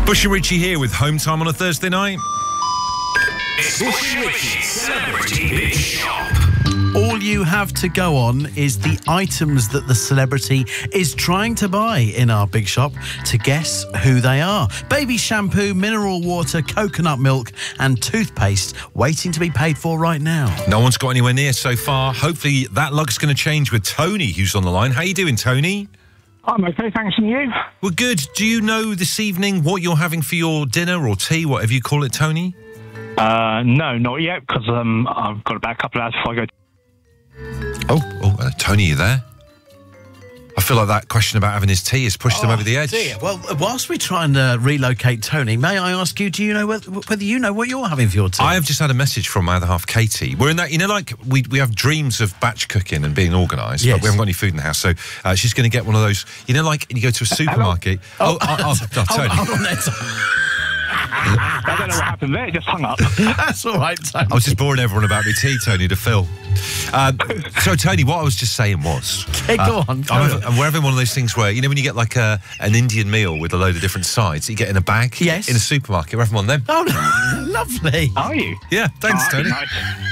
Bush and Richie here with Home Time on a Thursday night. It's Bush and Richie's Celebrity Big Shop. All you have to go on is the items that the celebrity is trying to buy in our big shop to guess who they are. Baby shampoo, mineral water, coconut milk and toothpaste waiting to be paid for right now. No one's got anywhere near so far. Hopefully that luck's going to change with Tony, who's on the line. How you doing, Tony? I'm okay, thanks, and you? Well, good. Do you know this evening what you're having for your dinner or tea, whatever you call it, Tony? No, not yet, because I've got about a couple of hours before I go. Tony, you there? I feel like that question about having his tea has pushed him over the edge. Dear. Well, whilst we try and relocate Tony, may I ask you, do you know whether you know what you're having for your tea? I have just had a message from my other half, Katie. We're in that, like we have dreams of batch cooking and being organised, yes. But we haven't got any food in the house, so she's going to get one of those, like you go to a supermarket. Tony. Hold on there, I don't know what happened there, it just hung up. That's all right, Tony. I was just boring everyone about me tea, Tony, to fill. So, Tony, what I was just saying was... Go on. We're having one of those things where, when you get like an Indian meal with a load of different sides that you get in a bag? Yes. In a supermarket, we're having one of them. Oh, lovely. Are you? Yeah, thanks, Tony. Nice.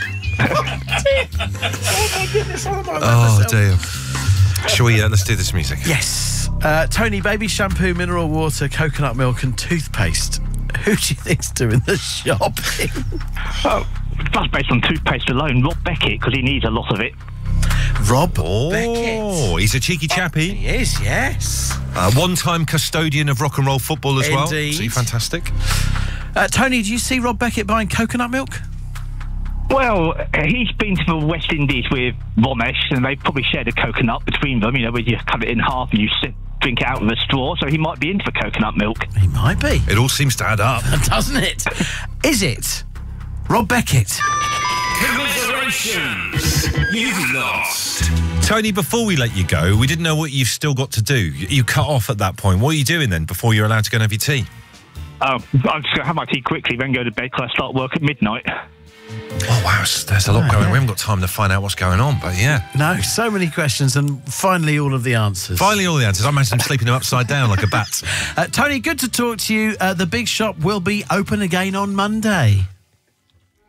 Oh, my goodness, what am I Oh, myself? dear. Shall we, let's do this music. Yes. Tony, baby shampoo, mineral water, coconut milk and toothpaste. Who do you think's doing the shopping? Oh, that's based on toothpaste alone. Rob Beckett, because he needs a lot of it. Rob Beckett. Oh, he's a cheeky chappy. He is, yes. One-time custodian of rock and roll football as well. Indeed. So fantastic. Tony, do you see Rob Beckett buying coconut milk? Well, he's been to the West Indies with Romesh, and they probably shared a coconut between them, where you cut it in half and you drink it out with a straw, so he might be into the coconut milk. He might be. It all seems to add up. Doesn't it? Is it Rob Beckett? Commiserations! You've lost. Tony, before we let you go, we didn't know what you've still got to do. You cut off at that point. What are you doing then before you're allowed to go and have your tea? I'm just going to have my tea quickly, then go to bed because I start work at midnight. Oh, wow, there's a lot going on. We haven't got time to find out what's going on, but yeah. No, so many questions and finally all of the answers. Finally all the answers. I imagine him sleeping upside down like a bat. Tony, good to talk to you. The big shop will be open again on Monday.